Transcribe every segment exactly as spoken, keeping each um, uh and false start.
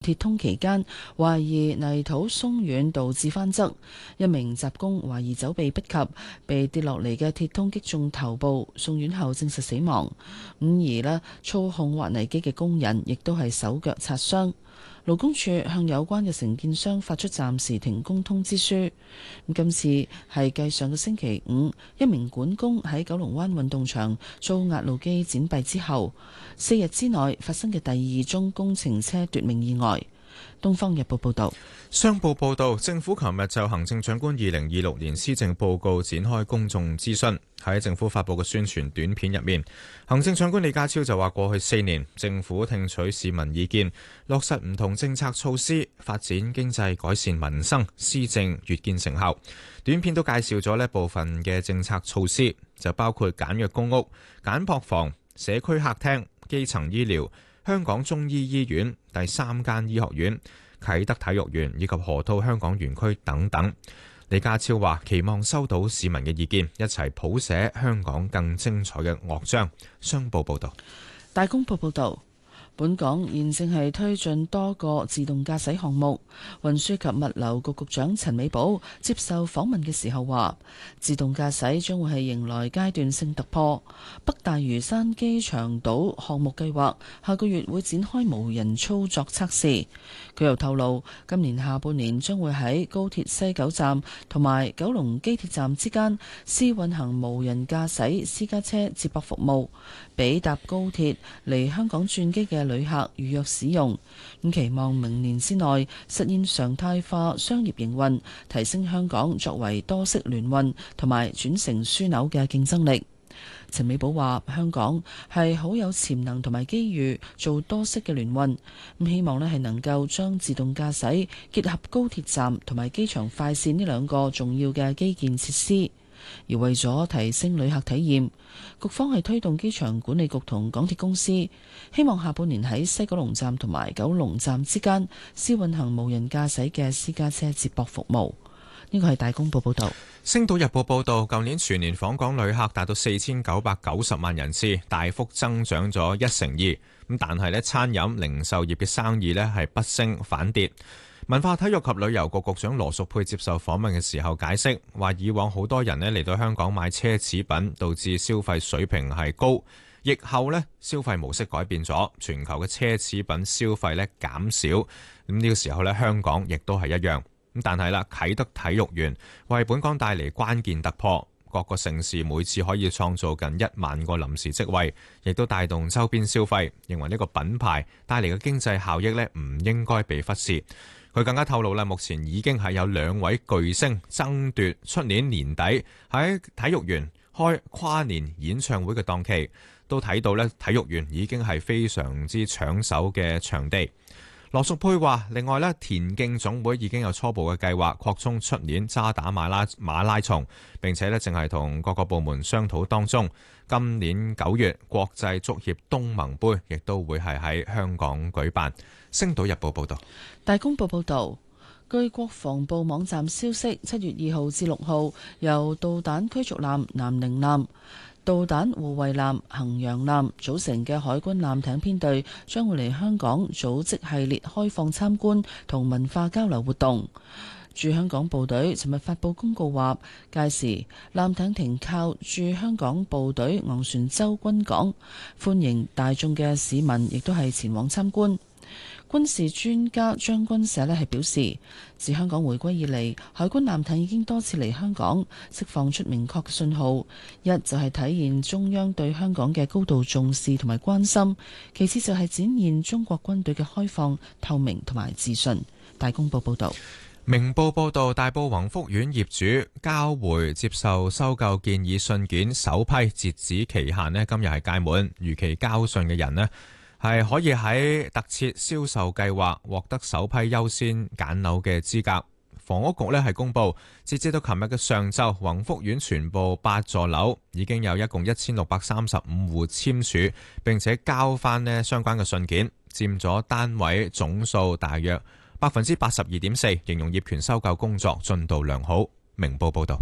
鐵通期間，懷疑泥土鬆軟導致翻側，一名雜工懷疑走避不及，被跌落嚟嘅鐵通擊中頭部，送院後證實死亡。咁而呢操控挖泥機嘅工人亦都係手腳擦傷。勞工處向有關嘅承建商發出暫時停工通知書。咁今次係繼上個星期五一名管工喺九龍灣運動場遭壓路機剪斃之後，四日之內發生嘅第二宗工程車奪命意外。《東方日報》報道。 商報報道，政府琴日就行政長官二零二六年施政報告展開公眾諮詢。喺政府發佈嘅宣傳短片入面，行政長官李家超就話：過去四年，政府聽取市民意見，落實唔同政策措施，發展經濟，改善民生，施政越見成效。短片都介紹咗呢部分嘅政策措施，就包括簡約公屋、簡樸房、社區客廳、基層醫療、香港中醫醫院、第三間醫學院、啟德體育園以及河套香港園區等等。李家超話期望收到市民嘅意見，一齊譜寫香港更精彩嘅樂章。商報報道。 大公報報道。本港現正係推進多個自動駕駛項目。運輸及物流局局長陳美寶接受訪問嘅時候話，自動駕駛將會係迎來階段性突破。北大嶼山機場島項目計劃下個月會展開無人操作測試。佢又透露，今年下半年將會喺高鐵西九站同埋九龍機鐵站之間試運行無人駕駛私家車接駁服務，俾搭高鐵嚟香港轉機嘅旅客預約使用。咁期望明年之內實現常態化商業營運，提升香港作為多式聯運同埋轉乘樞紐嘅競爭力。陳美寶話：香港係好有潛能同埋機遇做多式嘅聯運，咁希望呢係能夠將自動駕駛結合高鐵站同埋機場快線呢兩個重要嘅基建設施。而為咗提升旅客體驗，局方係推動機場管理局同港鐵公司，希望下半年喺西九龍站同埋九龍站之間試運行無人駕駛嘅私家車接駁服務。呢個係大公報報導。 星島日報報導，舊年全年訪港旅客達到四千九百九十萬人次，大幅增長咗一成二。咁但係呢，餐飲零售業嘅生意呢係不升反跌。文化體育及旅遊局局長羅淑佩接受訪問嘅時候解釋，話以往好多人呢嚟到香港買奢侈品，導致消費水平係高。疫後呢，消費模式改變咗，全球嘅奢侈品消費呢減少。咁、這、呢個時候呢，香港亦都係一樣。咁但係啦，啟德體育園為本港帶嚟關鍵突破，各個城市每次可以創造近一萬個臨時職位，亦都帶動周邊消費。認為呢個品牌帶嚟嘅經濟效益呢，唔應該被忽視。佢更加透露啦，目前已經係有兩位巨星爭奪出年年底喺體育園開跨年演唱會嘅檔期，都睇到呢體育園已經係非常之搶手嘅場地。羅淑佩話：另外咧，田徑總會已經有初步嘅計劃擴充出年渣打馬拉馬拉松，並且咧淨係同各個部門商討當中。今年九月國際足協東盟杯亦都會係喺香港舉辦。星島日報報道。 大公報報道，據國防部網站消息，七月二號至六號由導彈驅逐艦南寧艦、導彈護衛艦衡陽艦組成嘅海軍艦艇編隊將會嚟香港組織系列開放參觀同文化交流活動。駐香港部隊尋日發布公告話，屆時艦艇停靠駐香港部隊昂船洲軍港，歡迎大眾嘅市民亦都係前往參觀。軍事專家張軍社呢係表示，自香港回歸以嚟，海軍艦艇已經多次嚟香港，釋放出明確嘅信號。一就係體現中央對香港嘅高度重視同埋關心，其次就係展現中國軍隊嘅開放、透明同埋自信。大公報報道。 明報報道，大埔宏福苑業主交回接受收購建議信件首批截止期限呢，今日係屆滿，逾期交信嘅人呢，係可以喺特設銷售計劃獲得首批優先揀樓嘅資格。房屋局呢係公布，截至到琴日嘅上晝，宏福苑全部八座樓已經有一共一千六百三十五戶簽署，並且交翻呢相關嘅信件，佔咗單位總數大約百分之八十二點四，形容業權收購工作進度良好。明報報道。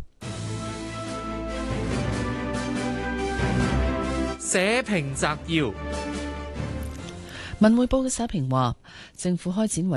社評摘要。 文匯報嘅社評話，政府開展為